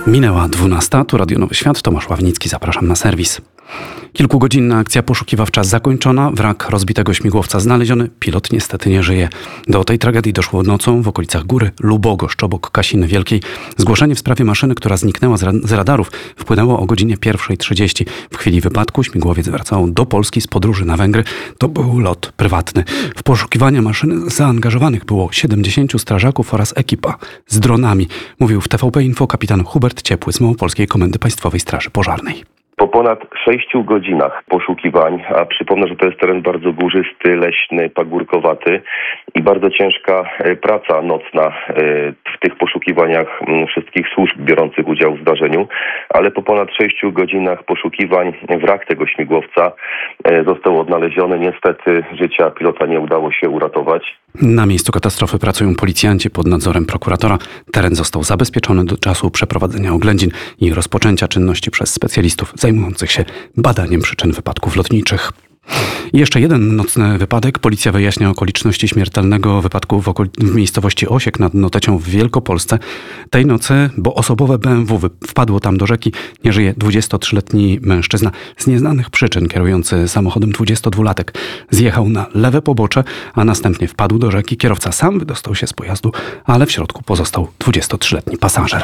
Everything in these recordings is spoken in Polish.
Minęła 12, tu Radio Nowy Świat, Tomasz Ławnicki, zapraszam na serwis. Kilkugodzinna akcja poszukiwawcza zakończona, wrak rozbitego śmigłowca znaleziony, pilot niestety nie żyje. Do tej tragedii doszło nocą w okolicach góry Lubogoszcz obok Kasiny Wielkiej. Zgłoszenie w sprawie maszyny, która zniknęła z radarów, wpłynęło o godzinie 1:30. W chwili wypadku śmigłowiec wracał do Polski z podróży na Węgry. To był lot prywatny. W poszukiwania maszyny zaangażowanych było 70 strażaków oraz ekipa z dronami. Mówił w TVP Info kapitan Hubert Ciepły z Małopolskiej Komendy Państwowej Straży Pożarnej. Po ponad 6 godzinach poszukiwań, a przypomnę, że to jest teren bardzo górzysty, leśny, pagórkowaty i bardzo ciężka praca nocna w tych poszukiwaniach wszystkich służb biorących udział w zdarzeniu, ale po ponad 6 godzinach poszukiwań wrak tego śmigłowca został odnaleziony. Niestety życia pilota nie udało się uratować. Na miejscu katastrofy pracują policjanci pod nadzorem prokuratora. Teren został zabezpieczony do czasu przeprowadzenia oględzin i rozpoczęcia czynności przez specjalistów zajmujących się badaniem przyczyn wypadków lotniczych. I jeszcze jeden nocny wypadek. Policja wyjaśnia okoliczności śmiertelnego wypadku w miejscowości Osiek nad Notecią w Wielkopolsce. Tej nocy, bo osobowe BMW wpadło tam do rzeki, nie żyje 23-letni mężczyzna z nieznanych przyczyn kierujący samochodem 22-latek. Zjechał na lewe pobocze, a następnie wpadł do rzeki. Kierowca sam wydostał się z pojazdu, ale w środku pozostał 23-letni pasażer.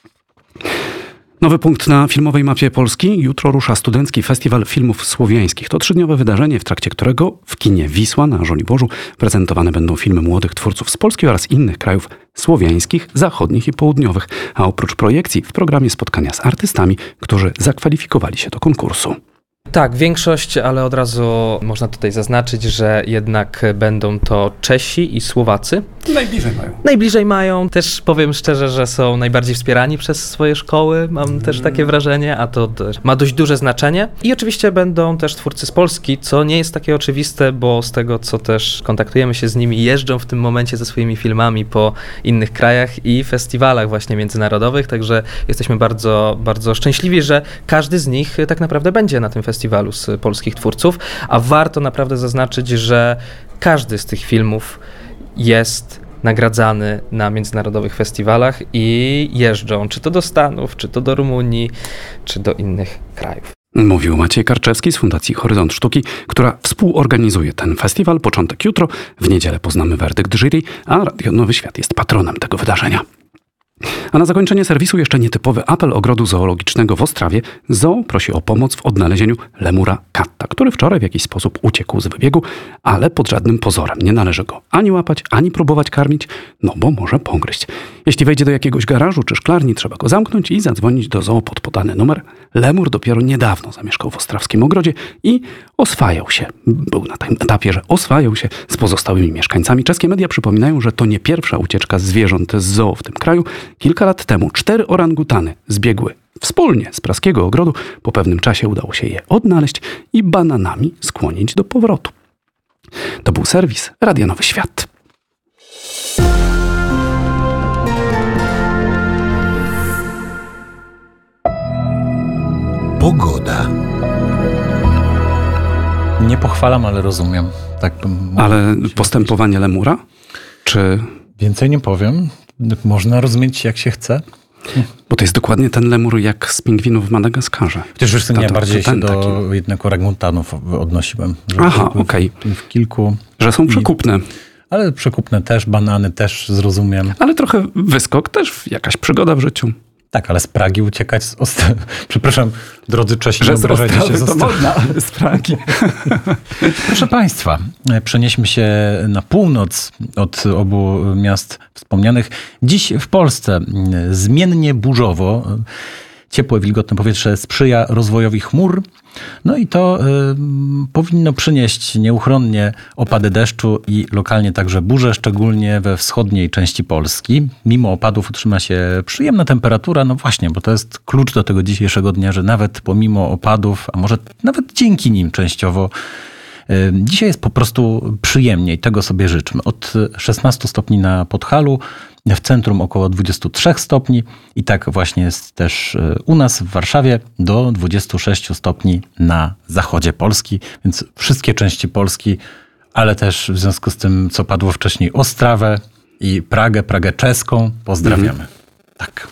Nowy punkt na filmowej mapie Polski. Jutro rusza Studencki Festiwal Filmów Słowiańskich. To 3-dniowe wydarzenie, w trakcie którego w kinie Wisła na Żoliborzu prezentowane będą filmy młodych twórców z Polski oraz innych krajów słowiańskich, zachodnich i południowych. A oprócz projekcji w programie spotkania z artystami, którzy zakwalifikowali się do konkursu. Tak, większość, ale od razu można tutaj zaznaczyć, że jednak będą to Czesi i Słowacy. Najbliżej mają. Też powiem szczerze, że są najbardziej wspierani przez swoje szkoły. Mam też takie wrażenie, a to ma dość duże znaczenie. I oczywiście będą też twórcy z Polski, co nie jest takie oczywiste, bo z tego, co też kontaktujemy się z nimi, jeżdżą w tym momencie ze swoimi filmami po innych krajach i festiwalach właśnie międzynarodowych. Także jesteśmy bardzo, bardzo szczęśliwi, że każdy z nich tak naprawdę będzie na tym festiwalu z polskich twórców, a warto naprawdę zaznaczyć, że każdy z tych filmów jest nagradzany na międzynarodowych festiwalach i jeżdżą czy to do Stanów, czy to do Rumunii, czy do innych krajów. Mówił Maciej Karczewski z Fundacji Horyzont Sztuki, która współorganizuje ten festiwal. Początek jutro, w niedzielę poznamy werdykt jury, a Radio Nowy Świat jest patronem tego wydarzenia. A na zakończenie serwisu jeszcze nietypowy apel Ogrodu Zoologicznego w Ostrawie. Zoo prosi o pomoc w odnalezieniu lemura katta, który wczoraj w jakiś sposób uciekł z wybiegu, ale pod żadnym pozorem. Nie należy go ani łapać, ani próbować karmić, no bo może pogryźć. Jeśli wejdzie do jakiegoś garażu czy szklarni, trzeba go zamknąć i zadzwonić do zoo pod podany numer. Lemur dopiero niedawno zamieszkał w ostrawskim ogrodzie i oswajał się. Był na tym etapie, że oswajał się z pozostałymi mieszkańcami. Czeskie media przypominają, że to nie pierwsza ucieczka zwierząt z zoo w tym kraju. Kilka lat temu 4 orangutany zbiegły wspólnie z praskiego ogrodu. Po pewnym czasie udało się je odnaleźć i bananami skłonić do powrotu. To był serwis Radia Nowy Świat. Pogoda. Nie pochwalam, ale rozumiem. Tak bym ale postępowanie lemura? Czy... Więcej nie powiem. Można rozumieć, jak się chce. Bo to jest dokładnie ten lemur jak z pingwinów w Madagaskarze. Chociaż już nie bardziej się do jednak orangutanów odnosiłem. Aha, okej. W kilku... Że są przekupne. Ale przekupne też, banany też zrozumiem. Ale trochę wyskok, też jakaś przygoda w życiu. Tak, ale z Pragi uciekać z Ostrawy. Przepraszam, drodzy Czesi, nie obrażajcie się z Ostrawy. To można, z Pragi. Proszę Państwa, przenieśmy się na północ od obu miast wspomnianych. Dziś w Polsce zmiennie burzowo. Ciepłe, wilgotne powietrze sprzyja rozwojowi chmur. No i to powinno przynieść nieuchronnie opady deszczu i lokalnie także burze, szczególnie we wschodniej części Polski. Mimo opadów utrzyma się przyjemna temperatura, no właśnie, bo to jest klucz do tego dzisiejszego dnia, że nawet pomimo opadów, a może nawet dzięki nim częściowo, dzisiaj jest po prostu przyjemniej, tego sobie życzmy. Od 16 stopni na Podhalu, w centrum około 23 stopni i tak właśnie jest też u nas w Warszawie do 26 stopni na zachodzie Polski, więc wszystkie części Polski, ale też w związku z tym, co padło wcześniej, Ostrawę i Pragę czeską pozdrawiamy. Tak.